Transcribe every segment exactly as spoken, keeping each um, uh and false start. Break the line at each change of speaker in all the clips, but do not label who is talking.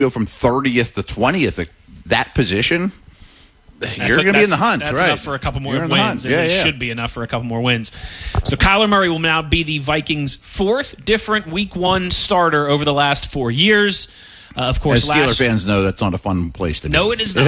go from thirtieth to twentieth at that position,
That's
you're
a,
going to be in the hunt,
that's
right?
Enough for a couple more
You're
wins, and
yeah,
it
yeah.
should be enough for a couple more wins. So Kyler Murray will now be the Vikings' fourth different Week One starter over the last four years. Uh, of course,
As Steeler
last,
fans know, that's not a fun place to be.
No, it is not.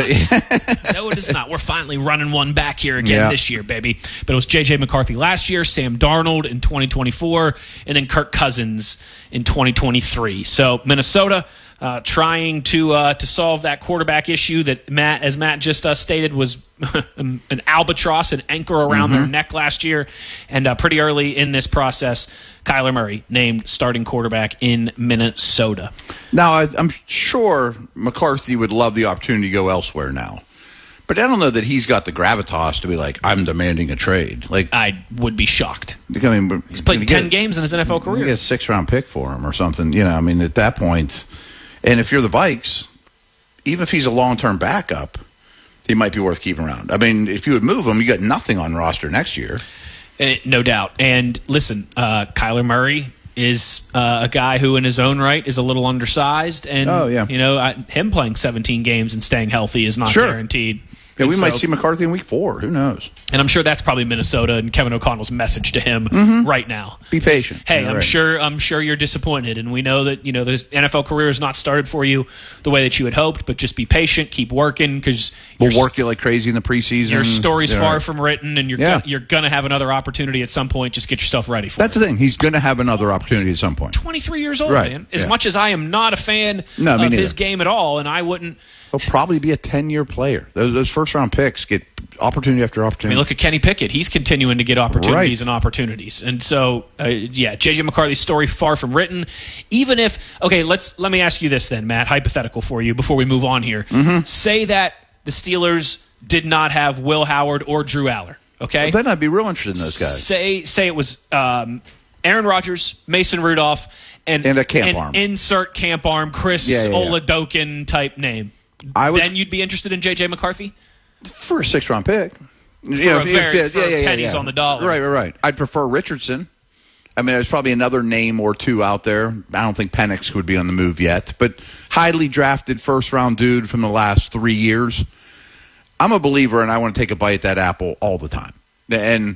No, it is not. We're finally running one back here again
Yeah.
this year, baby. But it was J J McCarthy last year, Sam Darnold in twenty twenty-four, and then Kirk Cousins in twenty twenty-three. So Minnesota uh, trying to uh, to solve that quarterback issue that Matt, as Matt just uh, stated, was an albatross, an anchor around
Mm-hmm.
their neck last year. And uh, pretty early in this process, Kyler Murray named starting quarterback in Minnesota.
Now, I, I'm sure McCarthy would love the opportunity to go elsewhere now. But I don't know that he's got the gravitas to be like, I'm demanding a trade. Like,
I would be shocked.
I mean,
He's played ten games in his N F L
You
career.
get a six-round pick for him or something. You know, I mean, at that point, and if you're the Vikes, even if he's a long-term backup, he might be worth keeping around. I mean, if you would move him, you got nothing on roster next year.
Uh, no doubt. And listen, uh, Kyler Murray is uh, a guy who in his own right is a little undersized. And,
Oh, yeah.
you know, I, him playing seventeen games and staying healthy is not
Sure.
guaranteed.
Yeah, we
And
might
so-
see McCarthy in week four. Who knows?
And I'm sure that's probably Minnesota and Kevin O'Connell's message to him right now.
Be patient.
Hey,
You're
I'm
right.
sure I'm sure you're disappointed, and we know that you know the N F L career has not started for you the way that you had hoped. But just be patient, keep working, because
We'll work you like crazy in the preseason.
your story's
Yeah,
far
right.
from written, and you're
Yeah.
go- you're gonna have another opportunity at some point. Just get yourself ready for
That's
it.
the thing. He's going to have another opportunity at some point.
twenty-three years old,
Right,
man. As
yeah.
much as I am not a fan
No, me
of
neither.
his game at all, and I wouldn't.
He'll probably be a ten-year player. Those, those first-round picks get opportunity after
I
opportunity.
mean, look at Kenny Pickett. He's continuing to get opportunities
Right.
and opportunities. And so, uh, yeah, J J McCarthy's story far from written. Even if, okay, let's let me ask you this then, Matt, hypothetical for you before we move on here.
Mm-hmm.
Say that the Steelers did not have Will Howard or Drew Aller, okay?
Well, then I'd be real interested in those guys.
Say say it was um, Aaron Rodgers, Mason Rudolph, and,
And a camp
and
arm.
Insert camp arm, Chris
Yeah, yeah, yeah.
Oladokin type name.
I was
Then you'd be interested in J J McCarthy?
for a six-round pick. For
a very- for pennies on the dollar.
Right, right, right. I'd prefer Richardson. I mean, there's probably another name or two out there. I don't think Penix would be on the move yet, but highly drafted first-round dude from the last three years. I'm a believer, and I want to take a bite at that apple all the time. And,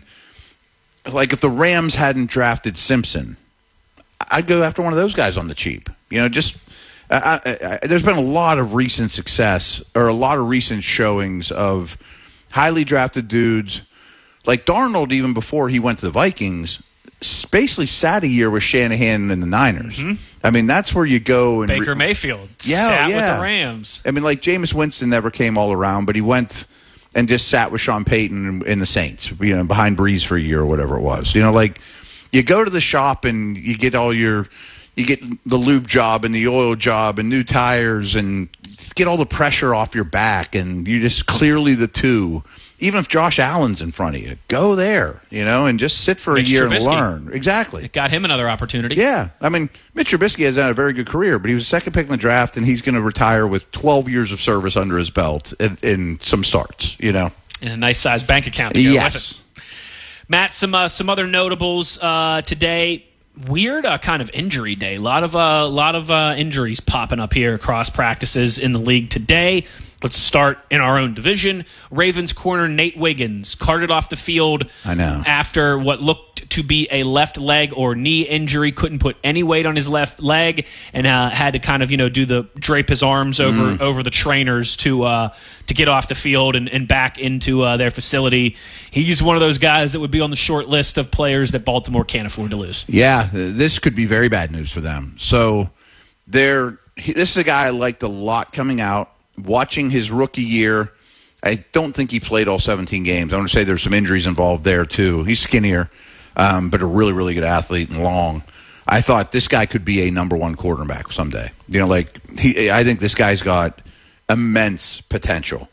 like, if the Rams hadn't drafted Simpson, I'd go after one of those guys on the cheap. You know, just I, I, I, there's been a lot of recent success or a lot of recent showings of highly drafted dudes. Like Darnold, even before he went to the Vikings, basically sat a year with Shanahan and the Niners.
Mm-hmm.
I mean, that's where you go. And
Baker
re-
Mayfield
Yeah,
sat
yeah.
with the Rams.
I mean, like Jameis Winston never came all around, but he went and just sat with Sean Payton in the Saints, you know, behind Breeze for a year or whatever it was. You know, like you go to the shop and you get all your, you get the lube job and the oil job and new tires and get all the pressure off your back, and you just clearly the two. Even if Josh Allen's in front of you, go there, you know, and just sit for
Mitch
a year
Trubisky.
and learn. Exactly.
It got him another opportunity.
Yeah. I mean, Mitch Trubisky has had a very good career, but he was second pick in the draft, and he's going to retire with twelve years of service under his belt in, in some starts, you know.
And a nice sized bank account to go with
Yes.
it. Matt, some uh, some other notables uh, today. Weird uh, kind of injury day. A lot of a uh, lot of uh, injuries popping up here across practices in the league today. Let's start in our own division. Ravens corner Nate Wiggins carted off the field
I know.
after what looked to be a left leg or knee injury. Couldn't put any weight on his left leg and uh, had to kind of you know do the drape his arms over
Mm.
over the trainers to uh, to get off the field and, and back into uh, their facility. He's one of those guys that would be on the short list of players that Baltimore can't afford to lose.
Yeah, this could be very bad news for them. So they're, he, this is a guy I liked a lot coming out. Watching his rookie year, I don't think he played all seventeen games. I want to say there's some injuries involved there, too. He's skinnier, um, but a really, really good athlete and long. I thought this guy could be a number one quarterback someday. You know, like, he, I think this guy's got immense potential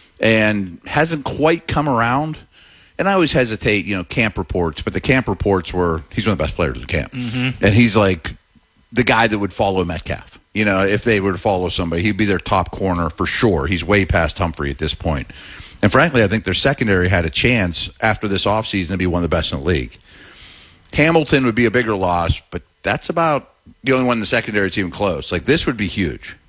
and hasn't quite come around. And I always hesitate, you know, camp reports, but the camp reports were he's one of the best players in camp. Mm-hmm. And he's like the guy that would follow Metcalf. You know, if they were to follow somebody, he'd be their top corner for sure. He's way past Humphrey at this point. And frankly, I think their secondary had a chance after this offseason to be one of the best in the league. Hamilton would be a bigger loss, but that's about the only one in the secondary that's even close. Like, this would be huge.